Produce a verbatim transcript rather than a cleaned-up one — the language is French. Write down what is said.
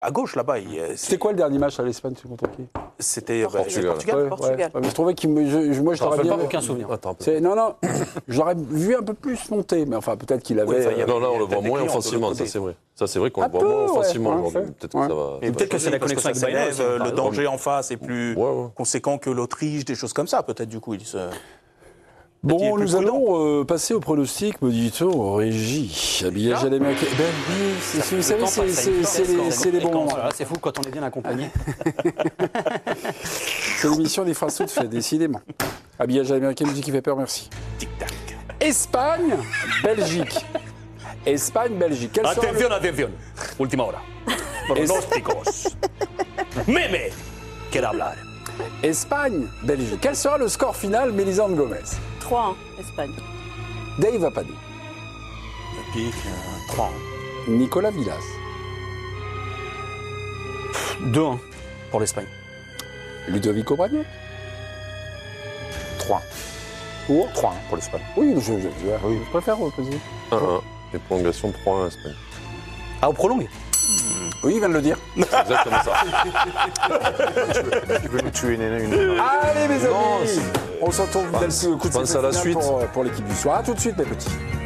À gauche, là-bas. il- C'était quoi le dernier match à l'Espagne contre qui? C'était bah, Portugal. Portugal. Ouais, Portugal. ouais. Ouais, je trouvais qu'il me, je- je- moi je J'en t'aurais rappelle bien. pas Aucun souvenir. Attends un peu. C'est- Non, non, je l'aurais vu un peu plus monter, mais enfin peut-être qu'il avait. Oui, enfin, il y avait- Non, là, on le peut-être voit des moins clients de offensivement, l'autre ça côté. c'est vrai. Ça c'est vrai qu'on Un le voit peu, moins ouais, offensivement ouais, aujourd'hui. ouais. Peut-être Ouais. que ça va. Et peut-être que c'est la Parce connexion avec ça Bayern s'élève, aussi, euh, par le exemple. danger en face est plus Ouais, ouais. conséquent que l'Autriche, des choses comme ça, peut-être du coup. Il se... Bon, Qui est plus nous prudent. allons euh, passer au pronostic, me dit-on, en régie. Habillage à l'américaine. Ben oui, c'est- c'est- vous savez, c'est- c'est c'est les, c'est les bons moments. Voilà, c'est fou quand on est bien accompagné. C'est l'émission des phrases toutes faites, décidément. Habillage à l'américaine, musique qui fait peur, merci. Tic-tac. Espagne, Belgique. Espagne, Belgique. Quel sera le- Atención, atención. Última hora. Pronósticos. Meme. Quiere hablar. Espagne, Belgique. Quel sera le score final, Mélisande Gomez? trois un, Espagne. Dave Apadou. Je pique euh, trois. Nicolas Villas. deux un pour l'Espagne. Ludovico Bragno. trois. Ou trois pour l'Espagne. Oui, je, je, je- je préfère au président. un un. Et prolongation trois un Espagne. Ah, au prolongue. Oui, il vient de le dire. C'est exactement ça. Tu veux nous tuer une, une... Allez, mes Non, amis, c'est- on s'en retrouve dès le coup de pense sifflet à la final suite. pour, pour l'équipe du soir. À tout de suite, mes petits.